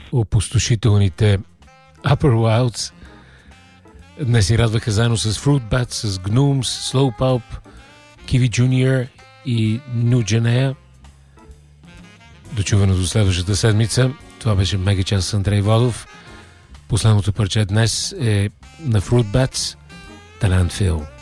опустошителните Upper Wilds. Днес ни радваха заедно с Fruit Bats, с Gnomes, Slow Pulp, Kiwi Junior и New. Дочуване до следващата седмица. Това беше Мега час с Андрей Водов. Последното парче днес е на Fruit Bats, The Landfill.